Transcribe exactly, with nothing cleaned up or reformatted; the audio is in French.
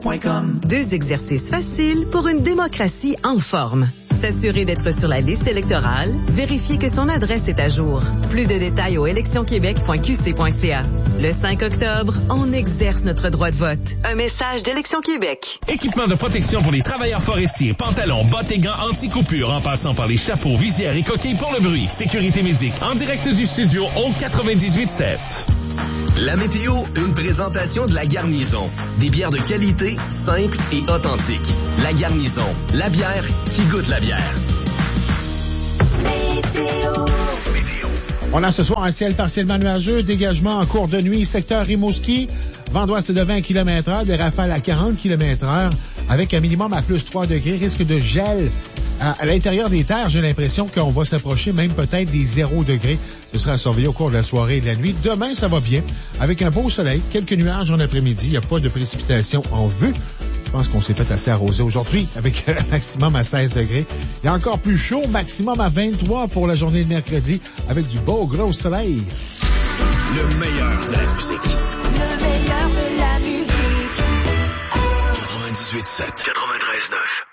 Deux exercices faciles pour une démocratie en forme. S'assurer d'être sur la liste électorale, vérifier que son adresse est à jour. Plus de détails au élections québec point q c point c a. Le cinq octobre, on exerce notre droit de vote. Un message d'Élections Québec. Équipement de protection pour les travailleurs forestiers, pantalons, bottes et gants anti-coupure en passant par les chapeaux, visières et coquilles pour le bruit. Sécurité Médic, en direct du studio au quatre-vingt-dix-huit sept. La météo, une présentation de La Garnison. Des bières de qualité, simples et authentiques. La Garnison, la bière qui goûte la bière. Météo. On a ce soir un ciel partiellement nuageux, dégagement en cours de nuit, secteur Rimouski, vent d'ouest de vingt kilomètres heure, des rafales à quarante kilomètres heure, avec un minimum à plus trois degrés, risque de gel à, à l'intérieur des terres. J'ai l'impression qu'on va s'approcher même peut-être des zéro degrés. Ce sera à surveiller au cours de la soirée et de la nuit. Demain, ça va bien, avec un beau soleil, quelques nuages en après-midi, il n'y a pas de précipitation en vue. Je pense qu'on s'est fait assez arroser aujourd'hui avec un maximum à seize degrés. Il y a encore plus chaud, maximum à vingt-trois pour la journée de mercredi avec du beau gros soleil. Le meilleur de la musique. Le meilleur de la musique. quatre-vingt-dix-huit sept. quatre-vingt-treize neuf.